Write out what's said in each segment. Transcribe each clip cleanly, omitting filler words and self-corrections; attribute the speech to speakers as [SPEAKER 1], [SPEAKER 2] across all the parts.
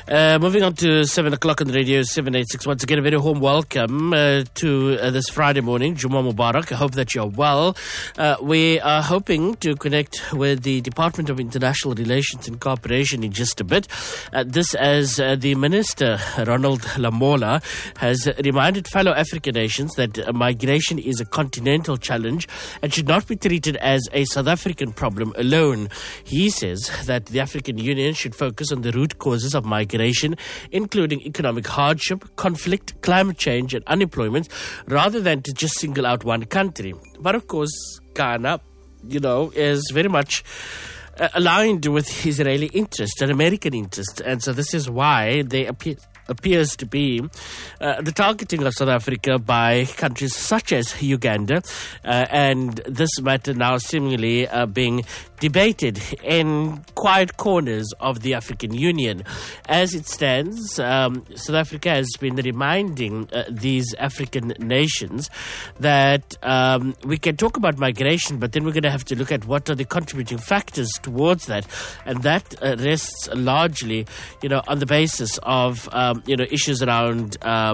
[SPEAKER 1] Moving on to 7 o'clock on the radio, 786. Once again, a very warm welcome to this Friday morning. Juma Mubarak. I hope that you're well. We are hoping to connect with the Department of International Relations and Cooperation in just a bit. This as the Minister, Ronald Lamola, has reminded fellow African nations that migration is a continental challenge and should not be treated as a South African problem alone. He says that the African Union should focus on the root causes of migration, including economic hardship, conflict, climate change and unemployment, rather than to just single out one country. But of course, Ghana, is very much aligned with Israeli interest and American interest. And so this is why they appears to be the targeting of South Africa by countries such as Uganda, and this matter now seemingly being debated in quiet corners of the African Union. As it stands, South Africa has been reminding these African nations that we can talk about migration, but then we're going to have to look at what are the contributing factors towards that, and that rests largely, on the basis of issues around,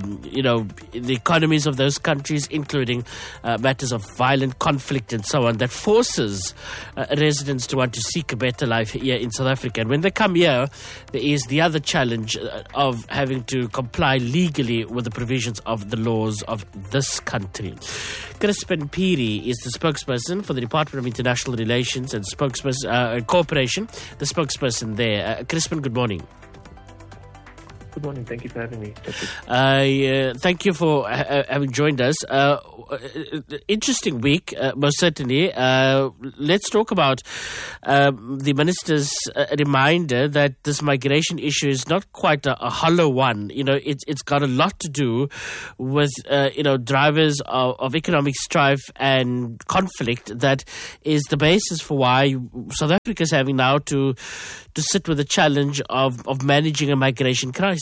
[SPEAKER 1] the economies of those countries, including matters of violent conflict and so on, that forces residents to want to seek a better life here in South Africa. And when they come here, there is the other challenge of having to comply legally with the provisions of the laws of this country. Crispin Piri is the spokesperson for the Department of International Relations and Cooperation, the spokesperson there. Crispin, good morning.
[SPEAKER 2] Good morning. Thank you for having me.
[SPEAKER 1] Thank you for having joined us. Interesting week, most certainly. Let's talk about the minister's reminder that this migration issue is not quite a hollow one. It's got a lot to do with drivers of economic strife and conflict that is the basis for why South Africa is having now to sit with the challenge of managing a migration crisis.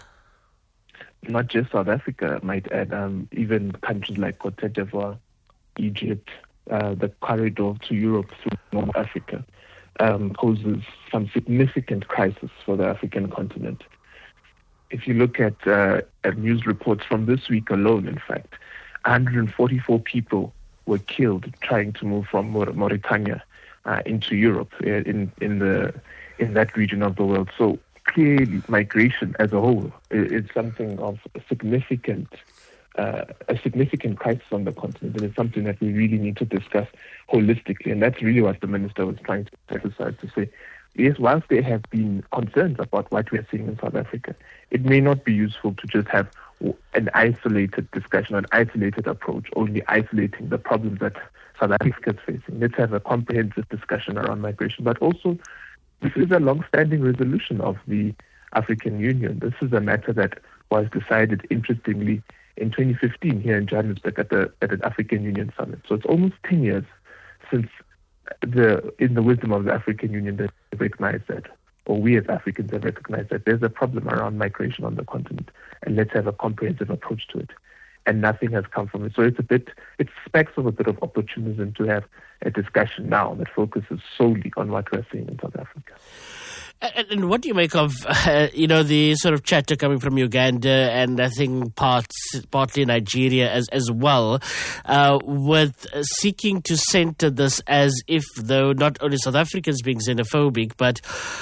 [SPEAKER 2] Not just South Africa, I might add, even countries like Cote d'Ivoire, Egypt, the corridor to Europe through North Africa poses some significant crisis for the African continent. If you look at news reports from this week alone, in fact, 144 people were killed trying to move from Mauritania into Europe in that region of the world. So clearly, migration as a whole is something of a significant crisis on the continent, and it's something that we really need to discuss holistically. And that's really what the minister was trying to emphasize, to say, yes, whilst there have been concerns about what we're seeing in South Africa, it may not be useful to just have an isolated discussion, an isolated approach, only isolating the problems that South Africa is facing. Let's have a comprehensive discussion around migration, but also this is a long-standing resolution of the African Union. This is a matter that was decided, interestingly, in 2015 here in Johannesburg at an African Union summit. So it's almost 10 years since, in the wisdom of the African Union, they recognized that, or we as Africans have recognized that there's a problem around migration on the continent, and let's have a comprehensive approach to it. And nothing has come from it. So it smacks of a bit of opportunism to have a discussion now that focuses solely on what we're seeing in South Africa.
[SPEAKER 1] And what do you make of, the sort of chatter coming from Uganda and I think partly Nigeria as well, with seeking to center this as if though not only South Africans being xenophobic, but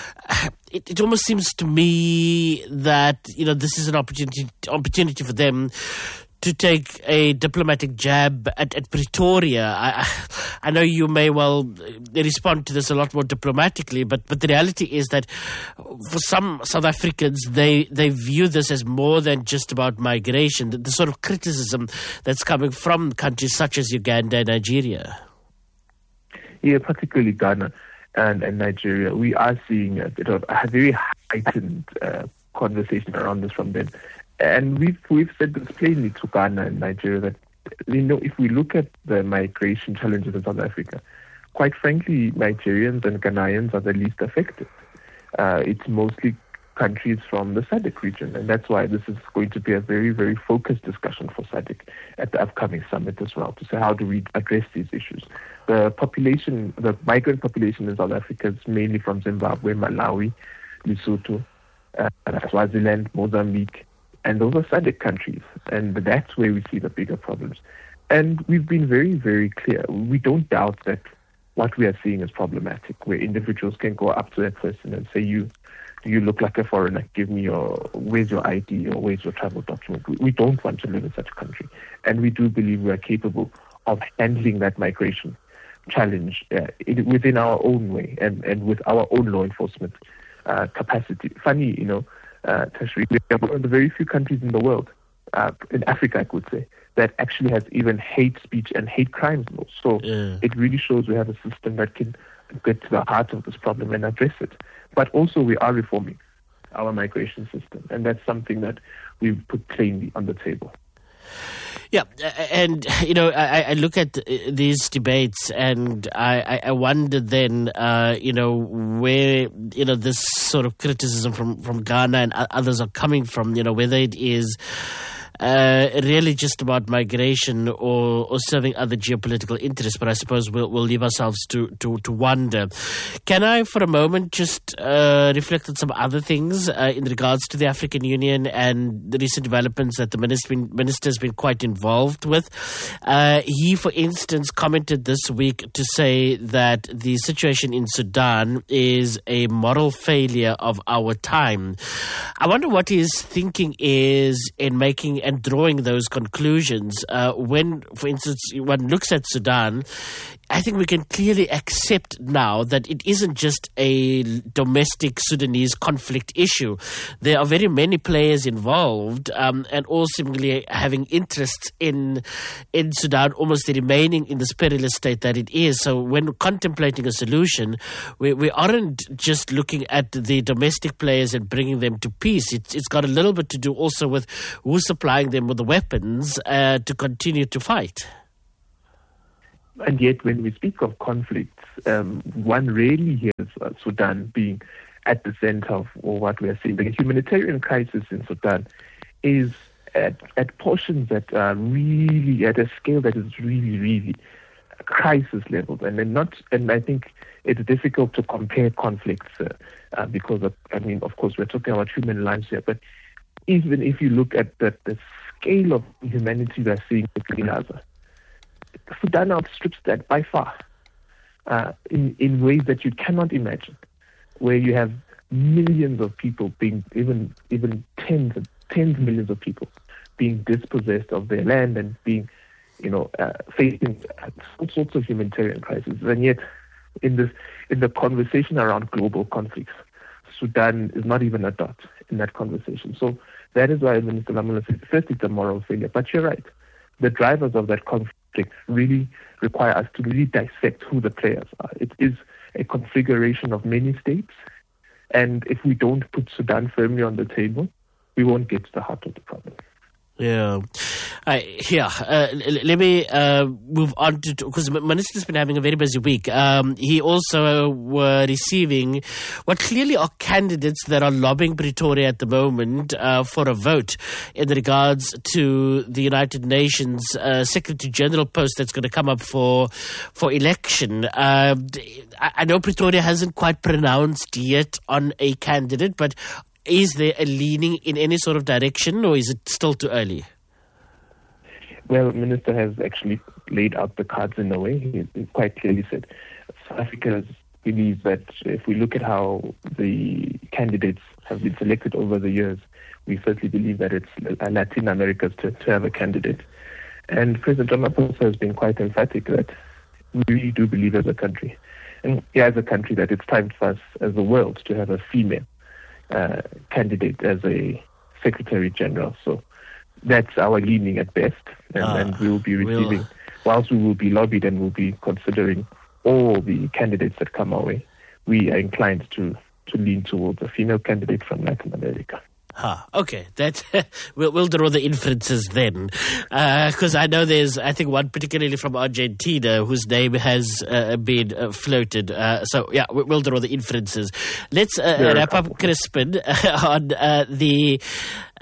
[SPEAKER 1] it almost seems to me that, this is an opportunity for them to take a diplomatic jab at Pretoria. I know you may well respond to this a lot more diplomatically, but the reality is that for some South Africans, they view this as more than just about migration, the sort of criticism that's coming from countries such as Uganda and Nigeria.
[SPEAKER 2] Yeah, particularly Ghana and Nigeria. We are seeing a bit of a very heightened conversation around this from them. And we've said this plainly to Ghana and Nigeria that, if we look at the migration challenges in South Africa, quite frankly, Nigerians and Ghanaians are the least affected. It's mostly countries from the SADC region, and that's why this is going to be a very, very focused discussion for SADC at the upcoming summit as well, to say how do we address these issues. The migrant population in South Africa is mainly from Zimbabwe, Malawi, Lesotho, Swaziland, Mozambique, and those are SADC countries. And that's where we see the bigger problems. And we've been very, very clear. We don't doubt that what we are seeing is problematic, where individuals can go up to that person and say, you look like a foreigner, where's your ID or where's your travel document? We don't want to live in such a country. And we do believe we are capable of handling that migration challenge within our own way and with our own law enforcement capacity. Funny, Tashri, we are one of the very few countries in the world, in Africa, I could say, that actually has even hate speech and hate crimes laws. So it really shows we have a system that can get to the heart of this problem and address it. But also we are reforming our migration system, and that's something that we've put plainly on the table.
[SPEAKER 1] Yeah, and, I look at these debates and I wonder then, where, this sort of criticism from Ghana and others are coming from, whether it is really just about migration or serving other geopolitical interests, but I suppose we'll leave ourselves to wonder. Can I, for a moment, just reflect on some other things in regards to the African Union and the recent developments that the minister's been quite involved with? He, for instance, commented this week to say that the situation in Sudan is a moral failure of our time. I wonder what his thinking is in making and drawing those conclusions. When, for instance, one looks at Sudan, I think we can clearly accept now that it isn't just a domestic Sudanese conflict issue. There are very many players involved, and all seemingly having interests in Sudan almost remaining in this perilous state that it is. So when contemplating a solution, we aren't just looking at the domestic players and bringing them to peace. It's got a little bit to do also with who's supplying them with the weapons to continue to fight.
[SPEAKER 2] And yet, when we speak of conflicts, one rarely hears Sudan being at the center of what we are seeing. The humanitarian crisis in Sudan is at portions that are really at a scale that is really, really crisis level. And I think it's difficult to compare conflicts because of course, we're talking about human lives here. But even if you look at the scale of humanity we're seeing in Gaza, Sudan outstrips that by far in ways that you cannot imagine, where you have millions of people being, even tens of millions of people being dispossessed of their land and being, facing all sorts of humanitarian crises. And yet, in the conversation around global conflicts, Sudan is not even a dot in that conversation. So that is why Minister Lamola said, first, it's a moral failure. But you're right. The drivers of that conflict really require us to really dissect who the players are. It is a configuration of many states, and if we don't put Sudan firmly on the table, we won't get to the heart of the problem.
[SPEAKER 1] Yeah. Let me move on to, because the minister's been having a very busy week. He also were receiving what clearly are candidates that are lobbying Pretoria at the moment for a vote in regards to the United Nations Secretary General post that's going to come up for election. I know Pretoria hasn't quite pronounced yet on a candidate, but is there a leaning in any sort of direction, or is it still too early?
[SPEAKER 2] Well, Minister has actually laid out the cards in a way. He quite clearly said South Africa believes that if we look at how the candidates have been selected over the years, we certainly believe that it's Latin America's to have a candidate. And President Ramaphosa has been quite emphatic that we really do believe as a country, and as a country, that it's time for us as a world to have a female candidate as a Secretary General. So that's our leaning at best, and we will be receiving, whilst we will be lobbied and will be considering all the candidates that come our way, we are inclined to lean towards a female candidate from Latin America.
[SPEAKER 1] Okay. That we'll draw the inferences then, because I know there's, I think, one particularly from Argentina whose name has been floated. So yeah, we'll draw the inferences. Let's wrap up, Crispin, on the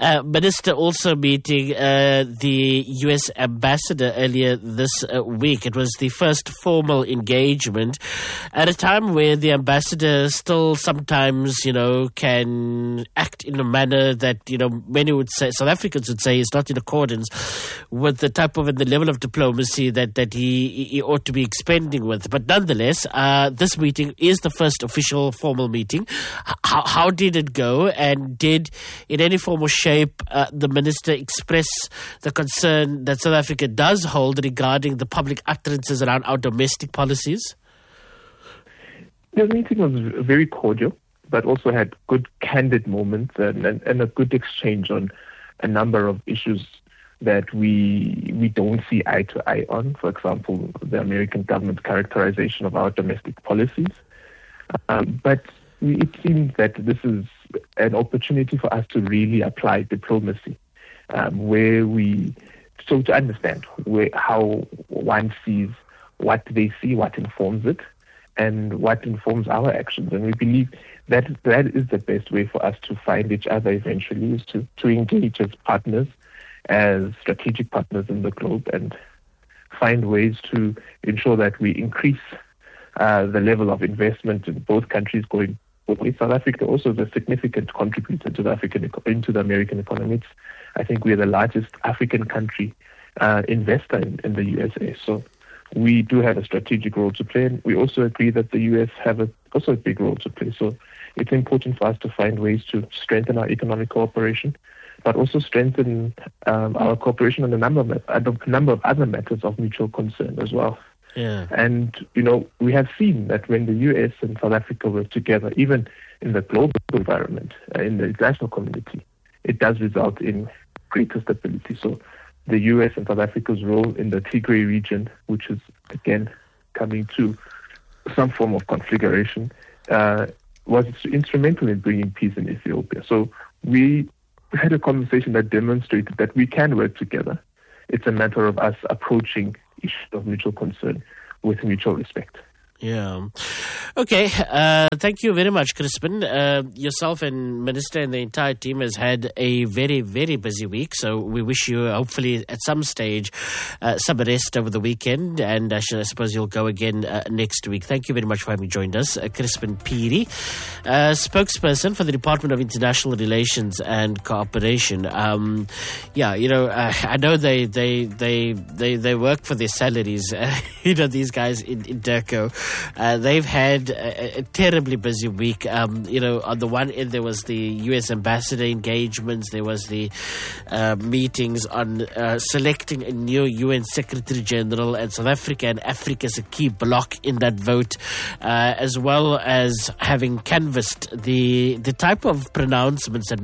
[SPEAKER 1] Minister also meeting the U.S. ambassador earlier this week. It was the first formal engagement at a time where the ambassador still sometimes, can act in a manner that, many would say, South Africans would say, is not in accordance with the type of and the level of diplomacy that he ought to be expending with. But nonetheless, this meeting is the first official formal meeting. How did it go? And did, in any form or shape, the minister express the concern that South Africa does hold regarding the public utterances around our domestic policies?
[SPEAKER 2] The meeting was very cordial, but also had good candid moments and a good exchange on a number of issues that we don't see eye to eye on. For example, the American government's characterization of our domestic policies. But it seems that this is an opportunity for us to really apply diplomacy, to understand how one sees what they see, what informs it, and what informs our actions. And we believe that is the best way for us to find each other eventually, is to engage as partners, as strategic partners in the globe, and find ways to ensure that we increase the level of investment in both countries going forward. South Africa also is a significant contributor to the American economy. I think we are the largest African country investor in the USA. So we do have a strategic role to play, and we also agree that the US have also a big role to play. So it's important for us to find ways to strengthen our economic cooperation, but also strengthen our cooperation on a number of other matters of mutual concern as well.
[SPEAKER 1] Yeah.
[SPEAKER 2] And, we have seen that when the US and South Africa work together, even in the global environment, in the international community, it does result in greater stability. So the US and South Africa's role in the Tigray region, which is, again, coming to some form of configuration, was instrumental in bringing peace in Ethiopia. So we had a conversation that demonstrated that we can work together. It's a matter of us approaching issues of mutual concern with mutual respect.
[SPEAKER 1] Yeah. Okay. Thank you very much, Crispin. Yourself and Minister and the entire team has had a very, very busy week. So we wish you, hopefully, at some stage, some rest over the weekend. And I suppose you'll go again next week. Thank you very much for having joined us. Crispin Phiri, spokesperson for the Department of International Relations and Cooperation. I know they work for their salaries. These guys in DIRCO. They've had a terribly busy week. On the one end, there was the U.S. ambassador engagements. There was the meetings on selecting a new UN Secretary General, and South Africa and Africa is a key block in that vote, as well as having canvassed the type of pronouncements that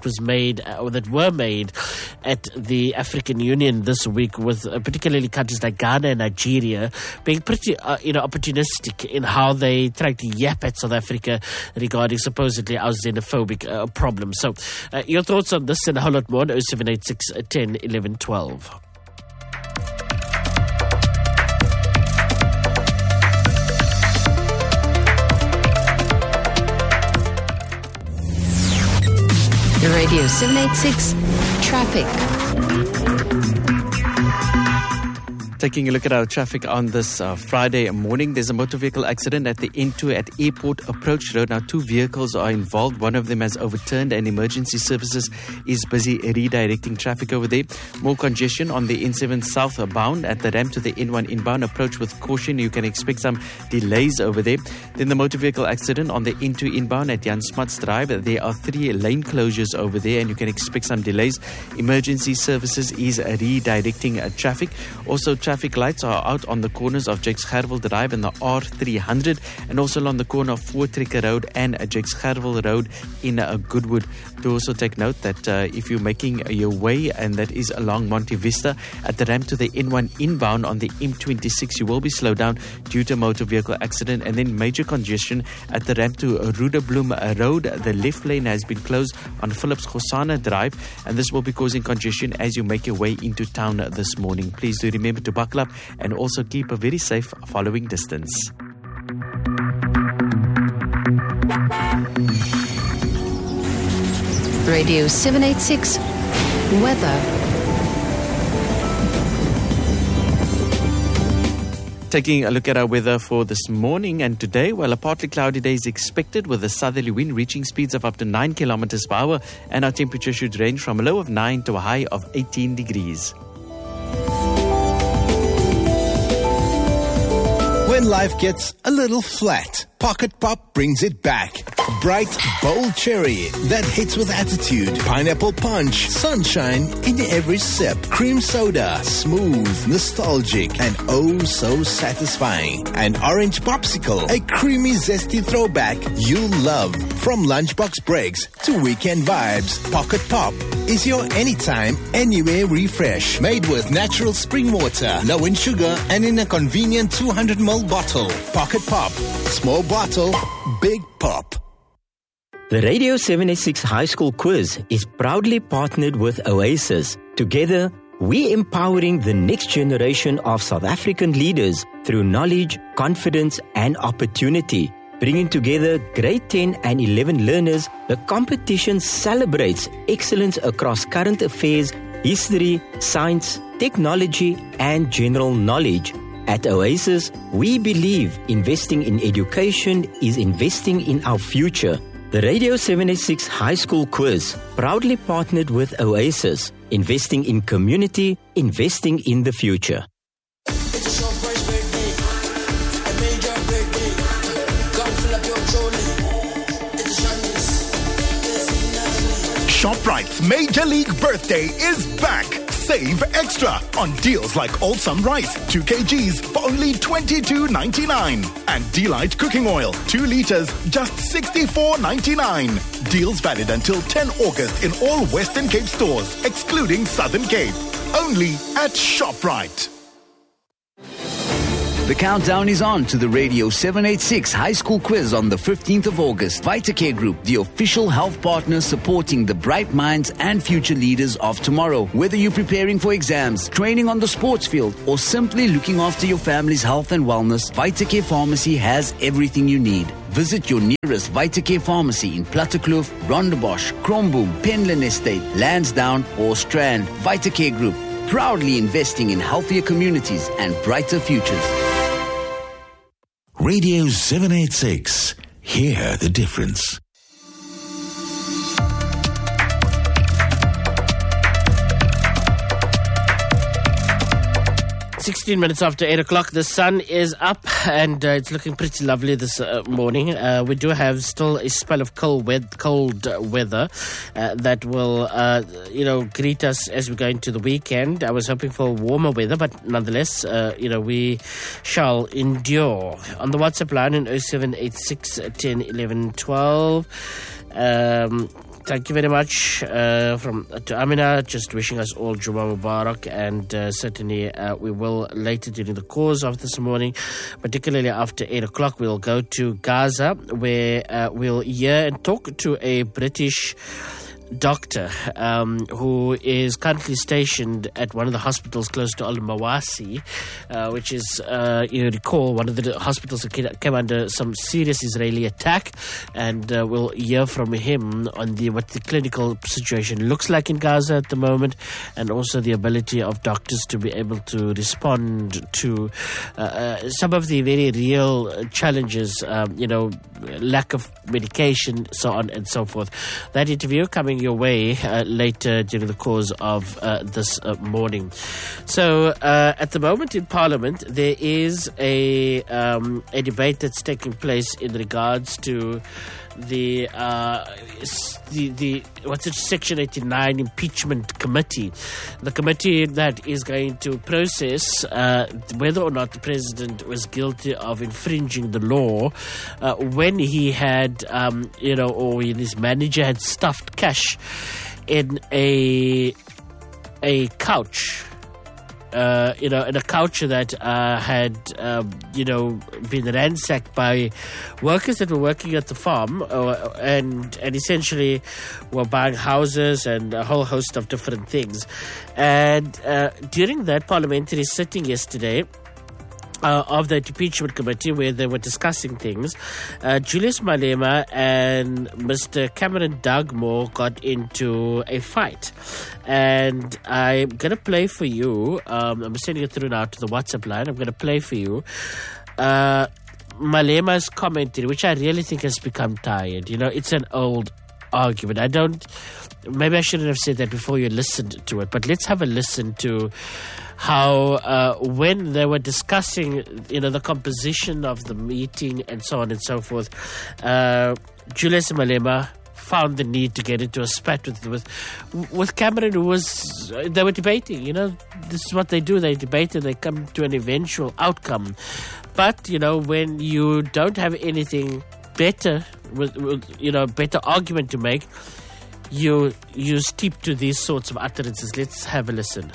[SPEAKER 1] were made at the African Union this week, with particularly countries like Ghana and Nigeria being pretty opportunistic in how they try to yap at South Africa regarding supposedly our xenophobic problem. So your thoughts on this and a whole lot more on 0786 10 11 12.
[SPEAKER 3] Radio 786 Traffic.
[SPEAKER 4] Taking a look at our traffic on this Friday morning, there's a motor vehicle accident at the N2 at Airport Approach Road. Now, 2 vehicles are involved. One of them has overturned, and emergency services is busy redirecting traffic over there. More congestion on the N7 southbound at the ramp to the N1 inbound. Approach with caution. You can expect some delays over there. Then the motor vehicle accident on the N2 inbound at Jan Smuts Drive. There are 3 lane closures over there, and you can expect some delays. Emergency services is redirecting traffic. Also, traffic lights are out on the corners of Jakes Gerwel Drive and the R300, and also on the corner of Voortrekker Road and Jakes Gerwel Road in Goodwood. Do also take note that if you're making your way, and that is along Monte Vista, at the ramp to the N1 inbound on the M26, you will be slowed down due to a motor vehicle accident, and then major congestion at the ramp to Rudebloem Road. The left lane has been closed on Phillips Gosana Drive, and this will be causing congestion as you make your way into town this morning. Please do remember to buckle up and also keep a very safe following distance.
[SPEAKER 3] Radio 786 weather.
[SPEAKER 4] Taking a look at our weather for this morning and today, well, a partly cloudy day is expected with a southerly wind reaching speeds of up to 9 kilometers per hour, and our temperature should range from a low of 9 to a high of 18 degrees.
[SPEAKER 5] When life gets a little flat, Pocket Pop brings it back. Bright, bold cherry that hits with attitude. Pineapple punch, sunshine in every sip. Cream soda, smooth, nostalgic, and oh so satisfying. And orange popsicle, a creamy, zesty throwback you'll love. From lunchbox breaks to weekend vibes, Pocket Pop is your anytime, anywhere refresh. Made with natural spring water, low in sugar, and in a convenient 200ml bottle. Pocket Pop, small bottle, big pop.
[SPEAKER 6] The Radio 786 High School Quiz is proudly partnered with Oasis. Together, we're empowering the next generation of South African leaders through knowledge, confidence, and opportunity. Bringing together grade 10 and 11 learners, the competition celebrates excellence across current affairs, history, science, technology, and general knowledge. At Oasis, we believe investing in education is investing in our future. The Radio 786 High School Quiz, proudly partnered with Oasis, investing in community, investing in the future.
[SPEAKER 7] ShopRite's Major League Birthday is back. Save extra on deals like All-Some Rice, 2 kgs for only $22.99. And Delight Cooking Oil, 2 liters, just $64.99. Deals valid until 10 August in all Western Cape stores, excluding Southern Cape. Only at ShopRite.
[SPEAKER 8] The countdown is on to the Radio 786 High School Quiz on the 15th of August. VitaCare Group, the official health partner supporting the bright minds and future leaders of tomorrow. Whether you're preparing for exams, training on the sports field, or simply looking after your family's health and wellness, VitaCare Pharmacy has everything you need. Visit your nearest VitaCare Pharmacy in Plattekloof, Rondebosch, Kromboom, Penland Estate, Lansdowne, or Strand. VitaCare Group, proudly investing in healthier communities and brighter futures.
[SPEAKER 9] Radio 786. Hear the difference.
[SPEAKER 1] 16 minutes after 8 o'clock, the sun is up and it's looking pretty lovely this morning. We do have still a spell of cold weather that will, greet us as we go into the weekend. I was hoping for warmer weather, but nonetheless, we shall endure. On the WhatsApp line in 0786 10 11 12. Thank you very much to Amina, just wishing us all Juma Mubarak, and certainly we will later during the course of this morning, particularly after 8 o'clock, we'll go to Gaza, where we'll hear and talk to a British doctor who is currently stationed at one of the hospitals close to Al-Mawasi, which is, you recall, one of the hospitals that came under some serious Israeli attack, and we'll hear from him on what the clinical situation looks like in Gaza at the moment, and also the ability of doctors to be able to respond to some of the very real challenges, lack of medication, so on and so forth. That interview coming your way later during the course of this morning. So at the moment in Parliament there is a debate that's taking place in regards to the Section 89 impeachment committee, the committee that is going to process whether or not the president was guilty of infringing the law when he had, or when his manager had stuffed cash in a couch. In a couch that had, been ransacked by workers that were working at the farm and essentially were buying houses and a whole host of different things. And during that parliamentary sitting yesterday, of the impeachment committee where they were discussing things, Julius Malema and Mr. Cameron Dugmore got into a fight. And I'm going to play for you, I'm sending it through now to the WhatsApp line, I'm going to play for you Malema's commentary, which I really think has become tired. It's an old argument. Maybe I shouldn't have said that before you listened to it, but let's have a listen to how when they were discussing, the composition of the meeting and so on and so forth, Julius Malema found the need to get into a spat with Cameron, they were debating. This is what they do. They debate and they come to an eventual outcome. But, when you don't have anything better, better argument to make, you steep to these sorts of utterances. Let's have a listen.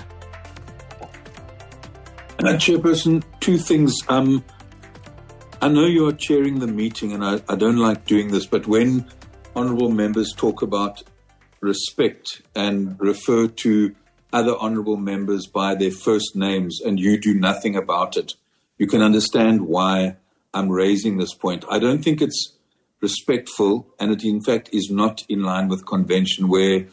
[SPEAKER 10] Chairperson, two things. I know you are chairing the meeting, and I don't like doing this, but when honourable members talk about respect and refer to other honourable members by their first names and you do nothing about it, you can understand why I'm raising this point. I don't think it's respectful, and it in fact is not in line with convention where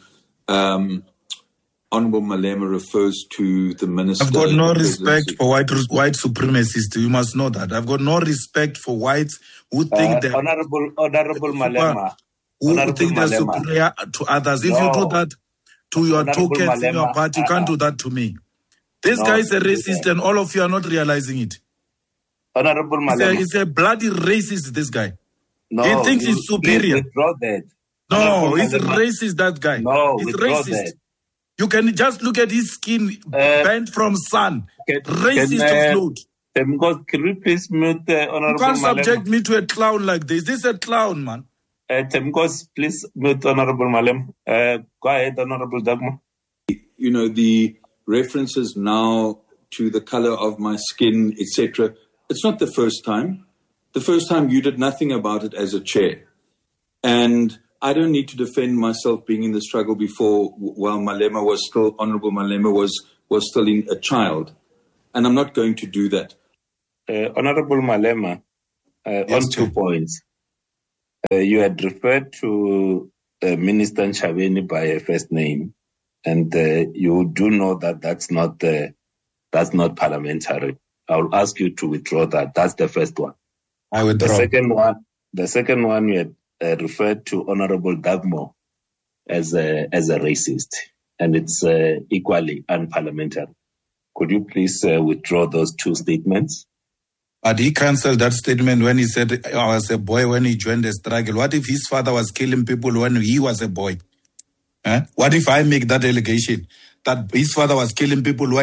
[SPEAKER 10] Honourable Malema refers to the minister.
[SPEAKER 11] I've got no respect for white supremacists. You must know that. I've got no respect for whites who think that
[SPEAKER 12] Honourable Malema.
[SPEAKER 11] Who think they're superior to others. If you do that to your tokens in your party, you can't do that to me. This guy is a racist, and all of you are not realizing it.
[SPEAKER 12] Honourable Malema.
[SPEAKER 11] He's a bloody racist, this guy.
[SPEAKER 12] No,
[SPEAKER 11] he thinks he's superior.
[SPEAKER 12] Withdraw that.
[SPEAKER 11] No, he's racist, that guy.
[SPEAKER 12] No,
[SPEAKER 11] he's racist. That. You can just look at his skin bent from sun. Racist of note.
[SPEAKER 12] Can you please mute Honourable Malema?
[SPEAKER 11] You can't subject me to a clown like this. This is a clown, man.
[SPEAKER 12] Temkos, please mute Honourable Malema. Go ahead, Honourable Dugmore.
[SPEAKER 10] The references now to the colour of my skin, etc. It's not the first time. The first time you did nothing about it as a chair. And I don't need to defend myself being in the struggle before while Honourable Malema was still a child. And I'm not going to do that.
[SPEAKER 12] Honourable Malema,
[SPEAKER 11] yes,
[SPEAKER 12] on 2 points. You had referred to Minister Ntshavheni by her first name, and you do know that that's not parliamentary. I will ask you to withdraw that. That's the first one.
[SPEAKER 11] I withdraw.
[SPEAKER 12] The second one you had referred to Honourable Dugmore as a racist, and it's equally unparliamentary. Could you please withdraw those two statements?
[SPEAKER 11] But he cancelled that statement when he said I was a boy when he joined the struggle. What if his father was killing people when he was a boy? What if I make that allegation that his father was killing people when